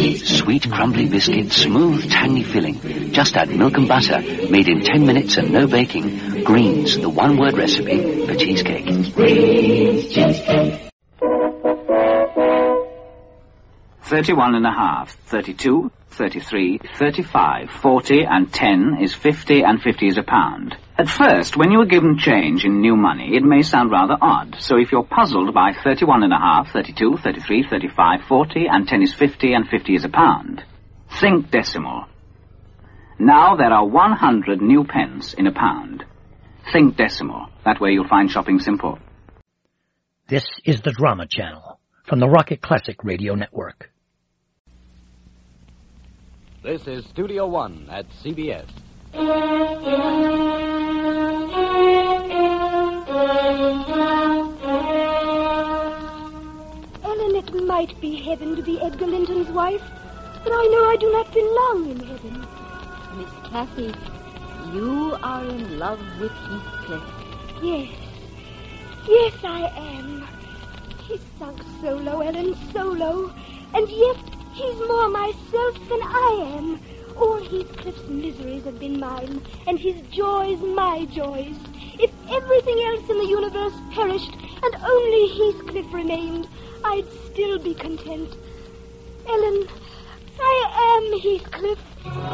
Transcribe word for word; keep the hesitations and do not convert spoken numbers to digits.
Sweet, crumbly biscuit, smooth, tangy filling. Just add milk and butter, made in ten minutes and no baking. Greens, the one-word recipe for cheesecake. Greens cheesecake. Thirty-one and a half, thirty-two, thirty-three, thirty-five, forty, and ten is fifty, and fifty is a pound. At first, when you are given change in new money, it may sound rather odd. So if you're puzzled by thirty-one and a half, thirty-two, thirty-three, thirty-five, forty, and ten is fifty, and fifty is a pound, think decimal. Now there are one hundred new pence in a pound. Think decimal. That way you'll find shopping simple. This is the Drama Channel from the Rocket Classic Radio Network. This is Studio One at C B S. Ellen, it might be heaven to be Edgar Linton's wife, but I know I do not belong in heaven. Miss Cathy, you are in love with Heathcliff. Yes. Yes, I am. He's sunk so low, Ellen, so low. And yet he's more myself than I am. All Heathcliff's miseries have been mine, and his joys my joys. If everything else in the universe perished, and only Heathcliff remained, I'd still be content. Ellen, I am Heathcliff.